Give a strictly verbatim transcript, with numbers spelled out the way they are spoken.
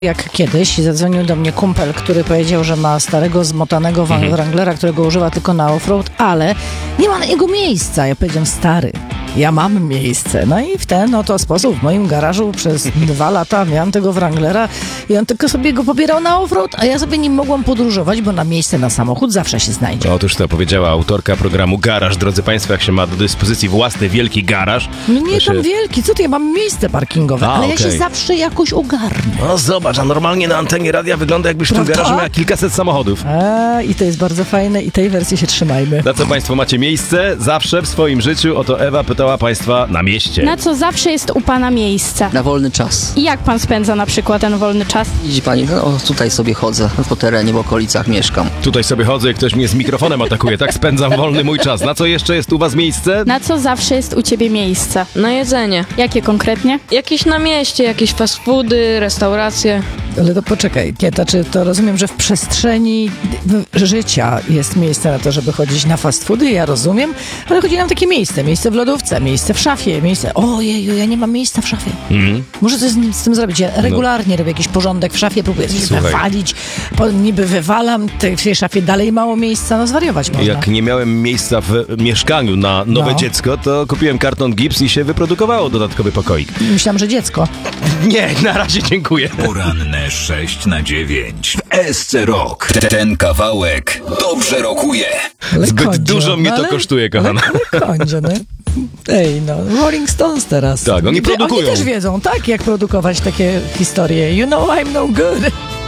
Jak kiedyś zadzwonił do mnie kumpel, który powiedział, że ma starego, zmotanego mhm. Wranglera, którego używa tylko na offroad, ale nie ma na niego miejsca. Ja powiedziałem, stary, ja mam miejsce. No i w ten oto sposób w moim garażu przez dwa lata miałam tego Wranglera i on tylko sobie go pobierał na offroad, a ja sobie nim mogłam podróżować, bo na miejsce na samochód zawsze się znajdzie. Otóż to powiedziała autorka programu Garaż. Drodzy Państwo, jak się ma do dyspozycji własny wielki garaż... No nie się... tam wielki, co ty, ja mam miejsce parkingowe, a, ale okay. ja się zawsze jakoś ogarnę. No zobacz, a normalnie na antenie radia wygląda, jakbyś w tym garażu miała kilkaset samochodów. A, i to jest bardzo fajne i tej wersji się trzymajmy. Na co Państwo macie miejsce zawsze w swoim życiu? Oto Ewa pytała Państwa na mieście. Na co zawsze jest u Pana miejsce? Na wolny czas. I jak Pan spędza na przykład ten wolny czas? Widzi Pani, no tutaj sobie chodzę po terenie, w okolicach mieszkam. Tutaj sobie chodzę i ktoś mnie z mikrofonem atakuje, tak spędzam wolny mój czas. Na co jeszcze jest u Was miejsce? Na co zawsze jest u Ciebie miejsce? Na jedzenie. Jakie konkretnie? Jakieś na mieście, jakieś fast foody, restauracje. Ale to poczekaj, nie, to, czy to rozumiem, że w przestrzeni życia jest miejsce na to, żeby chodzić na fast foody, ja rozumiem, ale chodzi nam takie miejsce, miejsce w lodówce, miejsce w szafie, miejsce, ojeju, ja nie mam miejsca w szafie. Mm. Muszę coś z, z tym zrobić, ja regularnie no. robię jakiś porządek w szafie, próbuję coś wywalić, po, niby wywalam, te, w tej szafie dalej mało miejsca, no zwariować można. Jak nie miałem miejsca w mieszkaniu na nowe no. dziecko, to kupiłem karton gips i się wyprodukowało dodatkowy pokoik. Myślałam, że dziecko. Nie, na razie dziękuję. Poranne sześć na dziewięć w S C Rock. Ten kawałek dobrze rokuje. Ale Zbyt kondzio, dużo mnie no, to ale, kosztuje, kochana. Ale, ale kondzio, no. Ej, no, Rolling Stones teraz. Tak, oni produkują. Oni też wiedzą, tak, jak produkować takie historie. You know I'm no good.